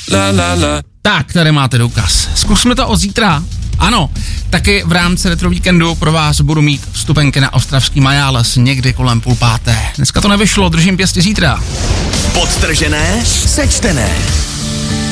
Tak, tady máte důkaz. Zkusme to od zítra. Ano, taky v rámci Retro Víkendu pro vás budu mít vstupenky na ostravský Majáles někdy kolem 4:30. Dneska to nevyšlo, držím pěstí zítra. Podtržené, sečtené.